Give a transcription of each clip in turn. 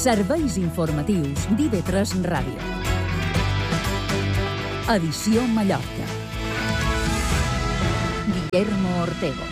Serveis informatius d'IV3 Ràdio. Edició Mallorca. Guillermo Ortego.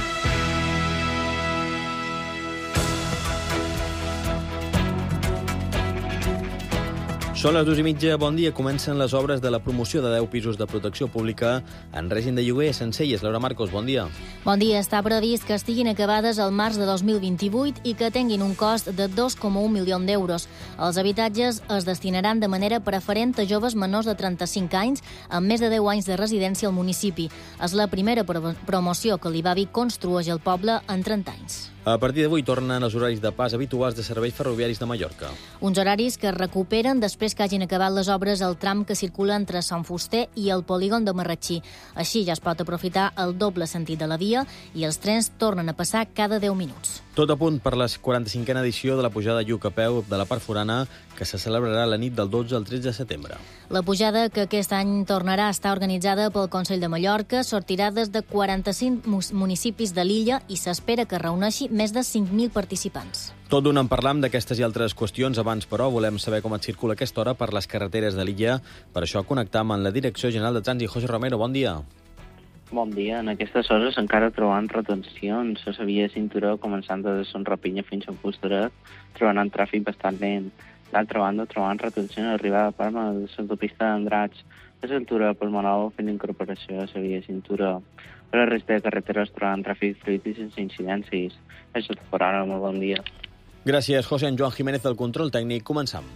Són les 2:30, bon dia. Comencen les obres de la promoció de 10 pisos de protecció pública en règim de lloguer a Sencelles. Laura Marcos, bon dia. Bon dia. Està previst que estiguin acabades al març de 2028 i que tinguin un cost de 2,1 milions d'euros. Els habitatges es destinaran de manera preferent a joves menors de 35 anys amb més de 10 anys de residència al municipi. És la primera promoció que l'IBABI construeix al poble en 30 anys. A partir d'avui tornen els horaris de pas habituals de serveis ferroviaris de Mallorca. Uns horaris que es recuperen després que hagin acabat les obres al tram que circula entre Sant Fuster i el polígon de Marratxí. Així ja es pot aprofitar el doble sentit de la via i els trens tornen a passar cada 10 minuts. Tot a punt per la 45a edició de la pujada Lluc a peu de la part forana, que se celebrarà la nit del 12 al 13 de setembre. La pujada, que aquest any tornarà a estar organitzada pel Consell de Mallorca, sortirà des de 45 municipis de l'illa i s'espera que reuneixi més de 5.000 participants. Tot d'un en parlam d'aquestes i altres qüestions. Abans, però, volem saber com et circula aquesta hora per les carreteres de l'illa. Per això connectam amb la Direcció General de Trànsit. José Romero, bon dia. Bon dia. En aquestes hores encara trobant retencions. A la via de cinturó, començant des de Son Rapinya fins a Fustaret, trobant un tràfic bastant lent. D'altra banda, trobant retencions a l'arribada a Palma de l'autopista d'Andrats, a l'altura pel Manol fent incorporació a la via de cinturó. Per la resta de carreteres trobant tràfic fluid i sense incidències. Això és tot per ara. Molt bon dia. Gràcies, José. En Joan Jiménez del control tècnic. Començam.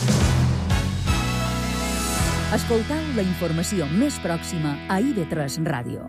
Escoltau la informació més pròxima a IV3 Ràdio.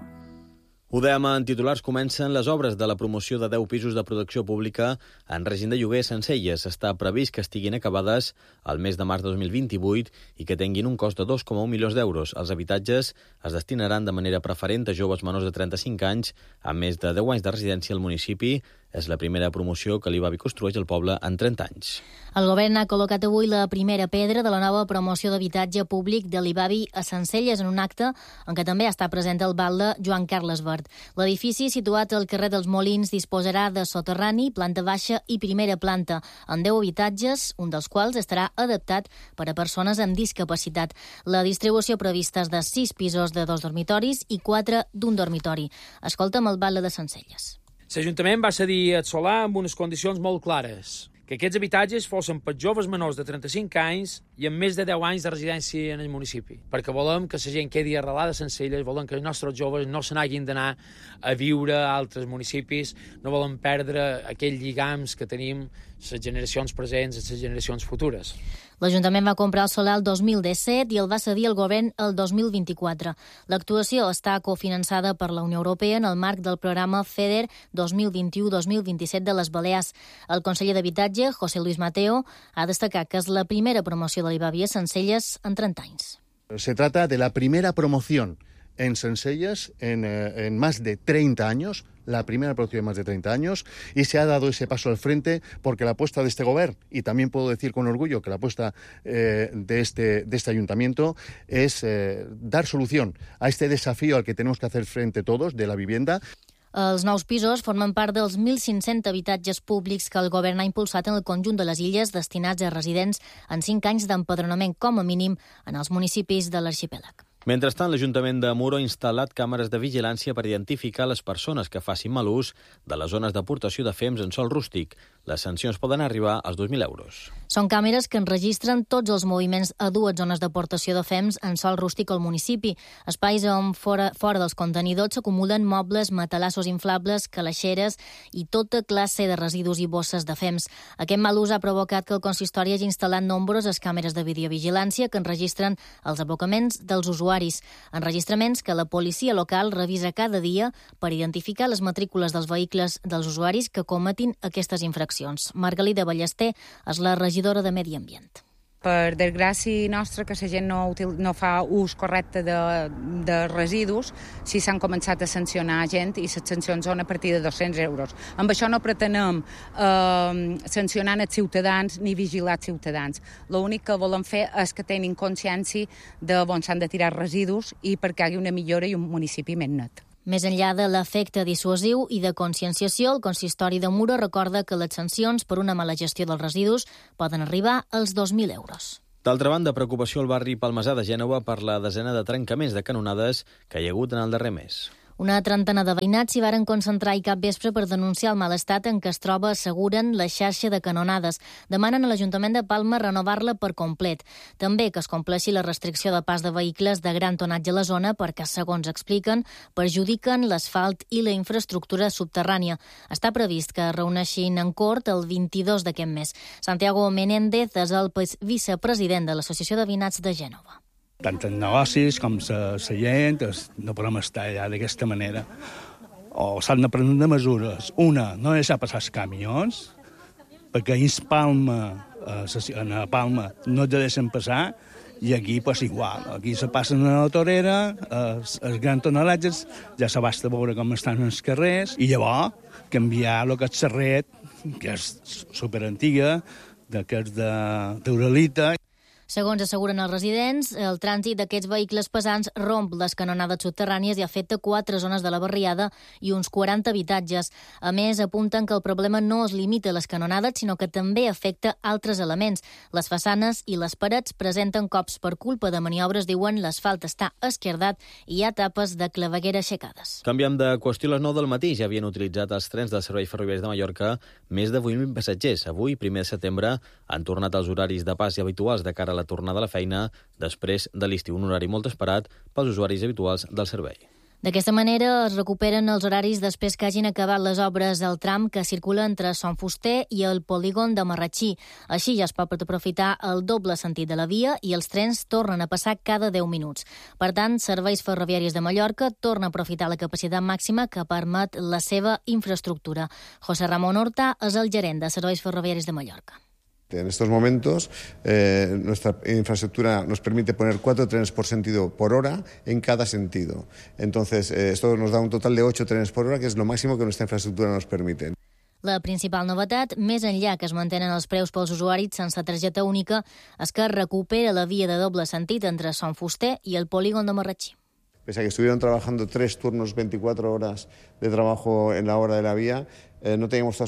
Ho dèiem en titulars, comencen les obres de la promoció de 10 pisos de protecció pública en règim de lloguer a Sencelles. Està previst que estiguin acabades al mes de març de 2028 i que tinguin un cost de 2,1 milions d'euros. Els habitatges es destinaran de manera preferent a joves menors de 35 anys amb més de 10 anys de residència al municipi. És la primera promoció que l'IBABI construeix al poble en 30 anys. El govern ha col·locat avui la primera pedra de la nova promoció d'habitatge públic de l'IBABI a Sencelles en un acte en què també està present el batlle Joan Carles Verd. L'edifici, situat al carrer dels Molins, disposarà de soterrani, planta baixa i primera planta, en 10 habitatges, un dels quals estarà adaptat per a persones amb discapacitat. La distribució prevista és de 6 pisos de 2 dormitoris i 4 d'un dormitori. Escolta'm el batlle de Sencelles. L'Ajuntament va cedir el solar amb unes condicions molt clares, que aquests habitatges fossin per joves menors de 35 anys i amb més de 10 anys de residència en el municipi, perquè volem que la gent quedi arrelada a Sencelles, volem que els nostres joves no se n'hagin d'anar a viure a altres municipis, no volem perdre aquells lligams que tenim les generacions presents i les generacions futures. L'Ajuntament va comprar el solar el 2017 i el va cedir al govern el 2024. L'actuació està cofinançada per la Unió Europea en el marc del programa FEDER 2021-2027 de les Balears. El conseller d'Habitatge, José Luis Mateo, ha destacat que és la primera promoció de l'IBABI a Sencelles en 30 anys. Se trata de la primera promoción en Sencelles en más de 30 años, la primera promoción en más de 30 años, y se ha dado ese paso al frente porque la apuesta de este gobierno, y también puedo decir con orgullo que la apuesta de este ayuntamiento es dar solución a este desafío al que tenemos que hacer frente todos de la vivienda. Els nous pisos formen part dels 1.500 habitatges públics que el govern ha impulsat en el conjunt de les illes destinats a residents en 5 anys d'empadronament com a mínim en els municipis de l'arxipèlag. Mentrestant, l'Ajuntament de Muro ha instal·lat càmeres de vigilància per identificar les persones que facin mal ús de les zones d'aportació de fems en sòl rústic. Les sancions poden arribar als 2.000 euros. Són càmeres que enregistren tots els moviments a 2 zones d'aportació de fems en sòl rústic al municipi, espais on fora dels contenidors s'acumulen mobles, matalassos inflables, calaixeres i tota classe de residus i bosses de fems. Aquest mal ús ha provocat que el consistori hagi instal·lat nombroses càmeres de videovigilància que enregistren els abocaments dels usuaris. Enregistraments que la policia local revisa cada dia per identificar les matrícules dels vehicles dels usuaris que cometin aquestes infraccions. Margalida Ballester és la regidora de Medi Ambient. Per desgràcia nostra, que la gent no fa ús correcte de residus, sí s'han començat a sancionar gent i les sancions són a partir de 200 euros. Amb això no pretenem sancionar els ciutadans ni vigilar els ciutadans. L'únic que volem fer és que tinguin consciència de on s'han de tirar residus i perquè hi hagi una millora i un municipi més net. Més enllà de l'efecte dissuasiu i de conscienciació, el consistori de Muro recorda que les sancions per una mala gestió dels residus poden arribar als 2.000 euros. D'altra banda, preocupació al barri Palmesà de Gènova per la desena de trencaments de canonades que hi ha hagut en el darrer mes. Una trentena de veïnats s'hi varen concentrar i cap vespre per denunciar el mal estat en què es troba, asseguren, la xarxa de canonades. Demanen a l'Ajuntament de Palma renovar-la per complet. També que es compleixi la restricció de pas de vehicles de gran tonatge a la zona perquè, segons expliquen, perjudiquen l'asfalt i la infraestructura subterrània. Està previst que es reuneixin en cort el 22 d'aquest mes. Santiago Menéndez és el vicepresident de l'Associació de Veïnats de Gènova. Tant els negocis com la gent no podem estar allà d'aquesta manera. O s'han de prendre mesures. Una, no deixar passar els camions, perquè a Palma no es deixen passar, i aquí pues, igual. Aquí se passen a la torera, els grans tonelatges, ja se basta veure com estan els carrers, i llavors canviar el que és Serret, que és superantiga, que és d'Uralita. Segons asseguren els residents, el trànsit d'aquests vehicles pesants romp les canonades subterrànies i afecta 4 zones de la barriada i uns 40 habitatges. A més, apunten que el problema no es limita a les canonades, sinó que també afecta altres elements. Les façanes i les parets presenten cops per culpa de maniobres, diuen l'asfalt està esquerdat i hi ha tapes de claveguera aixecades. Canviem de qüestió a les 9 del matí. Ja havien utilitzat els trens del Servei Ferroviari de Mallorca més de 8.000 passatgers. Avui, 1 de setembre, han tornat als horaris de pas i habituals de cara a la tornada a la feina després de l'estiu, un horari molt esperat pels usuaris habituals del servei. D'aquesta manera es recuperen els horaris després que hagin acabat les obres del tram que circula entre Son Fuster i el polígon de Marratxí. Així ja es pot aprofitar el doble sentit de la via i els trens tornen a passar cada 10 minuts. Per tant, Serveis Ferroviaris de Mallorca torna a aprofitar la capacitat màxima que permet la seva infraestructura. José Ramón Horta és el gerent de Serveis Ferroviaris de Mallorca. En estos momentos, nuestra infraestructura nos permite poner 4 trenes por sentido por hora en cada sentido. Entonces, esto nos da un total de 8 trenes por hora, que es lo máximo que nuestra infraestructura nos permite. La principal novetat, més enllà que es mantenen els preus pels usuaris sense targeta única, és que recupera la via de doble sentit entre Son Fuster i el polígon de Marratxí. Pese a que estuvieron trabajando 3 turnos, 24 horas de trabajo en la hora de la vía, no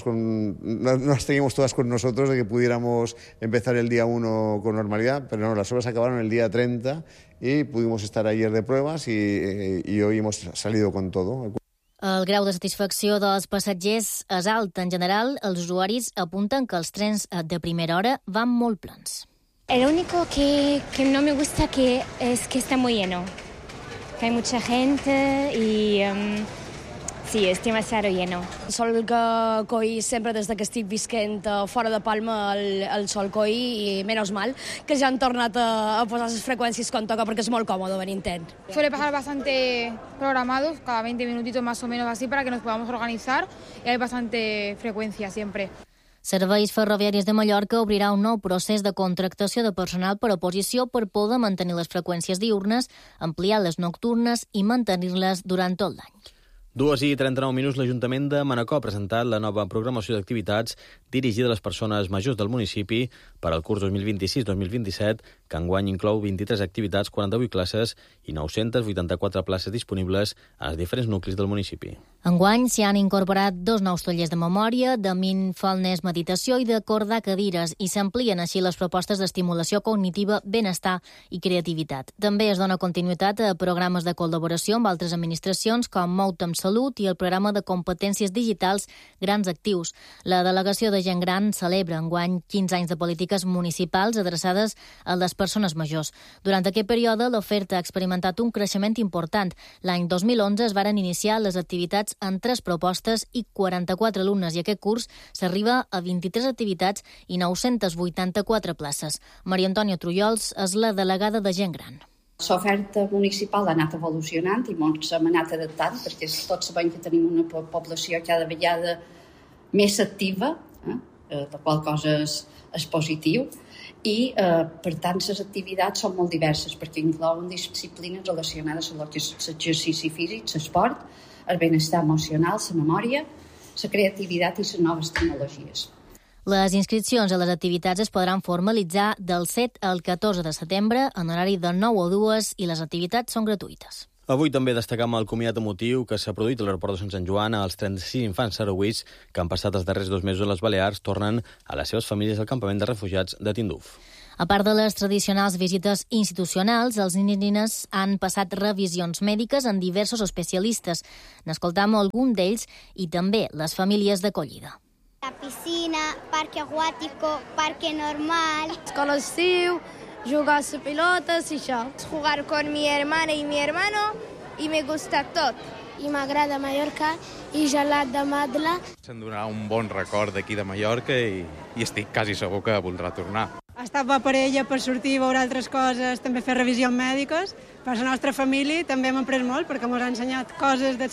las teníamos todas con nosotros de que pudiéramos empezar el día 1 con normalidad, pero no, las obras acabaron el día 30 y pudimos estar ayer de pruebas y hoy hemos salido con todo. El grau de satisfacció dels passatgers és alt. En general, els usuaris apunten que els trens de primera hora van molt plens. Lo único que no me gusta es que está muy lleno. Que hay mucha gente y sí, és demasiado lleno. Sol que coi sempre des que estic visquent fora de Palma el sol coi i menys mal que ja han tornat a posar les freqüències com toca perquè és molt còmode venint-en. Suele pasar bastante programados, cada 20 minutitos más o menos así para que nos podamos organizar y hay bastante frecuencia siempre. Serveis Ferroviaris de Mallorca obrirà un nou procés de contractació de personal per oposició per poder mantenir les freqüències diürnes, ampliar les nocturnes i mantenir-les durant tot l'any. 2:39 l'Ajuntament de Manacor ha presentat la nova programació d'activitats dirigida a les persones majors del municipi per al curs 2026-2027, que enguany inclou 23 activitats, 48 classes i 984 places disponibles als diferents nuclis del municipi. Enguany s'hi han incorporat 2 nous tallers de memòria, de mindfulness, meditació i de cordar cadires, i s'amplien així les propostes d'estimulació cognitiva, benestar i creativitat. També es dona continuïtat a programes de col·laboració amb altres administracions com Mout amb Salut i el programa de competències digitals Grans Actius. La delegació de gent gran celebra enguany 15 anys de polítiques municipals adreçades a les persones majors. Durant aquest període, l'oferta ha experimentat un creixement important. L'any 2011 es varen iniciar les activitats en 3 propostes i 44 alumnes, i aquest curs s'arriba a 23 activitats i 984 places. Maria Antònia Trullols és la delegada de gent gran. L'oferta municipal ha anat evolucionant i ens hem anat adaptant, perquè tots sabem que tenim una població cada vegada més activa, la qual cosa és positiu, i per tant les activitats són molt diverses, perquè inclouen disciplines relacionades amb l'exercici físic, l'esport, el benestar emocional, la memòria, la creativitat i les noves tecnologies. Les inscripcions a les activitats es podran formalitzar del 7 al 14 de setembre en horari de 9 a 2 i les activitats són gratuïtes. Avui també destacam el comiat emotiu que s'ha produït a l'aeroport de Sant Joan. Els 36 infants sarauís que han passat els darrers 2 mesos a les Balears tornen a les seves famílies al campament de refugiats de Tinduf. A part de les tradicionals visites institucionals, els nines han passat revisions mèdiques en diversos especialistes. N'escoltam algun d'ells i també les famílies d'acollida. La piscina, parque acuático, parque normal. Escola d'estiu, jugar a la pilota, i això. Jugar con mi hermana y mi hermano y me gusta tot. I m'agrada Mallorca i gelat de Madla. Se'n donarà un bon record d'aquí de Mallorca i estic quasi segur que voldrà tornar. Estar amb la parella per sortir, veure altres coses, també fer revisions mèdiques. Per la nostra família també hem après molt perquè ens ha ensenyat coses del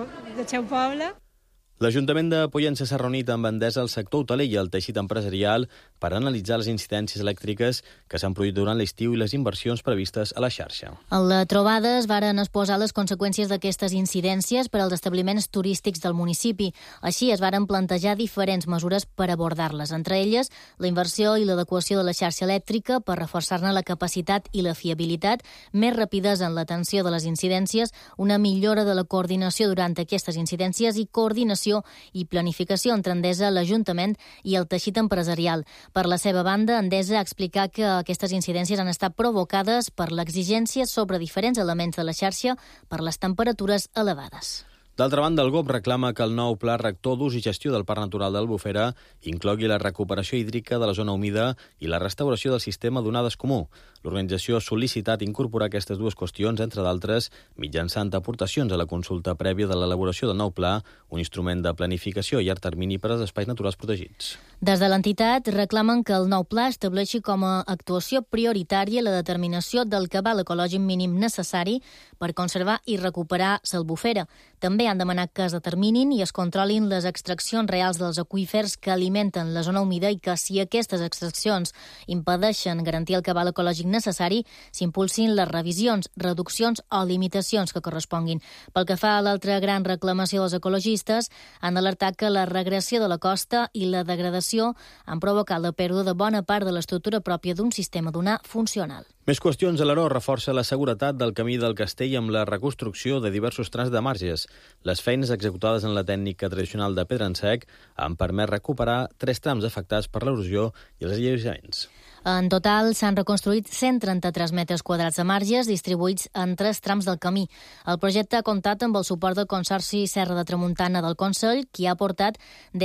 seu poble. L'Ajuntament de Pollença s'ha reunit amb Endesa, el sector hoteler i el teixit empresarial per analitzar les incidències elèctriques que s'han produït durant l'estiu i les inversions previstes a la xarxa. A la trobada es varen exposar les conseqüències d'aquestes incidències per als establiments turístics del municipi. Així es varen plantejar diferents mesures per abordar-les, entre elles la inversió i l'adequació de la xarxa elèctrica per reforçar-ne la capacitat i la fiabilitat, més rapidesa en l'atenció de les incidències, una millora de la coordinació durant aquestes incidències i coordinació i planificació entre Endesa, l'Ajuntament i el teixit empresarial. Per la seva banda, Endesa ha explicat que aquestes incidències han estat provocades per l'exigència sobre diferents elements de la xarxa per les temperatures elevades. D'altra banda, el GOB reclama que el nou pla rector d'ús i gestió del Parc Natural d'Albufera inclogui la recuperació hídrica de la zona humida i la restauració del sistema d'onades comú. L'organització ha sol·licitat incorporar aquestes dues qüestions, entre d'altres, mitjançant aportacions a la consulta prèvia de l'elaboració del nou pla, un instrument de planificació a llarg termini per als espais naturals protegits. Des de l'entitat reclamen que el nou pla estableixi com a actuació prioritària la determinació del cabal ecològic mínim necessari per conservar i recuperar l'Albufera. També han demanat que es determinin i es controlin les extraccions reals dels aqüífers que alimenten la zona humida i que, si aquestes extraccions impedeixen garantir el cabal ecològic necessari, s'impulsin les revisions, reduccions o limitacions que corresponguin. Pel que fa a l'altra gran reclamació dels ecologistes, han alertat que la regressió de la costa i la degradació han provocat la pèrdua de bona part de l'estructura pròpia d'un sistema dunar funcional. Més qüestions. Alaró reforça la seguretat del camí del Castell amb la reconstrucció de diversos trams de marges. Les feines executades en la tècnica tradicional de pedra en sec han permès recuperar 3 trams afectats per l'erosió i els alleugeraments. En total, s'han reconstruït 133 metres quadrats de marges distribuïts en 3 trams del camí. El projecte ha comptat amb el suport del Consorci Serra de Tramuntana del Consell, qui ha aportat de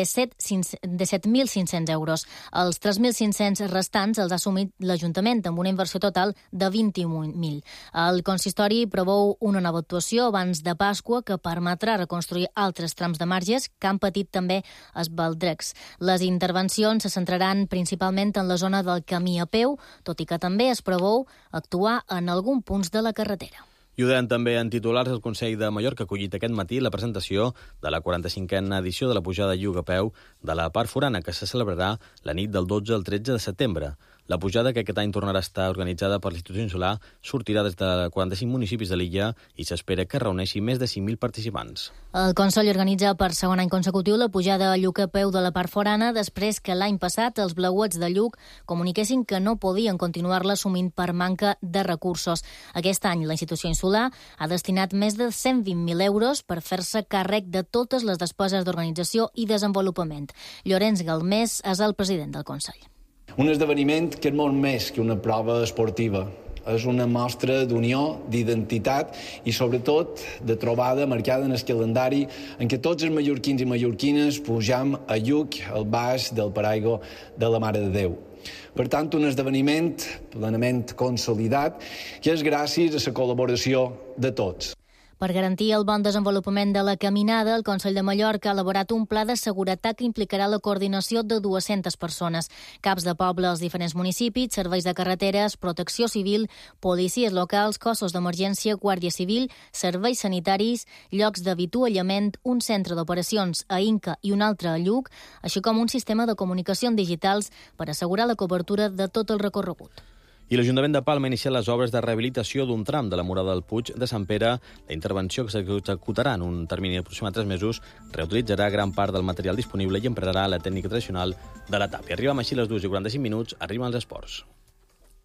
7.500 euros. Els 3.500 restants els ha assumit l'Ajuntament amb una inversió total de 21.000. El consistori preveu una nova actuació abans de Pasqua que permetrà reconstruir altres trams de marges que han patit també els baldrecs. Les intervencions se centraran principalment en la zona del camí a peu, tot i que també es preveu actuar en alguns punts de la carretera. I ho deien també en titulars el Consell de Mallorca, ha acollit aquest matí la presentació de la 45a edició de la pujada de Lluc a peu de la Part Forana, que se celebrarà la nit del 12 al 13 de setembre. La pujada, que aquest any tornarà a estar organitzada per l'Institut Insular, sortirà des de 45 municipis de l'illa i s'espera que reuneixi més de 5.000 participants. El Consell organitza per segon any consecutiu la pujada a Lluc a peu de la Part Forana després que l'any passat els blauets de Lluc comuniquessin que no podien continuar-la assumint per manca de recursos. Aquest any la institució insular ha destinat més de 120.000 euros per fer-se càrrec de totes les despeses d'organització i desenvolupament. Llorenç Galmés és el president del Consell. Un esdeveniment que és molt més que una prova esportiva. És una mostra d'unió, d'identitat i, sobretot, de trobada marcada en el calendari en què tots els mallorquins i mallorquines pujam a Lluc, al baix del paraigua de la Mare de Déu. Per tant, un esdeveniment plenament consolidat que és gràcies a la col·laboració de tots. Per garantir el bon desenvolupament de la caminada, el Consell de Mallorca ha elaborat un pla de seguretat que implicarà la coordinació de 200 persones. Caps de poble als diferents municipis, serveis de carreteres, protecció civil, policies locals, cossos d'emergència, guàrdia civil, serveis sanitaris, llocs d'avituallament, un centre d'operacions a Inca i un altre a Lluc, així com un sistema de comunicació digitals per assegurar la cobertura de tot el recorregut. I l'Ajuntament de Palma ha iniciat les obres de rehabilitació d'un tram de la Murada del Puig de Sant Pere. La intervenció, que s'executarà en un termini d'aproximadament 3 mesos, reutilitzarà gran part del material disponible i emprarà la tècnica tradicional de la tàpia. Arribem així a les 2:45, arriben els esports.